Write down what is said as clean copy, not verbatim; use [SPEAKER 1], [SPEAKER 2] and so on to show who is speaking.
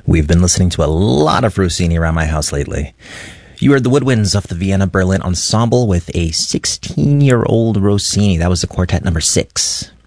[SPEAKER 1] We've been listening to a lot of Rossini around my house lately. You heard the woodwinds of the Vienna Berlin Ensemble with a 16-year-old Rossini. That was the quartet number 6.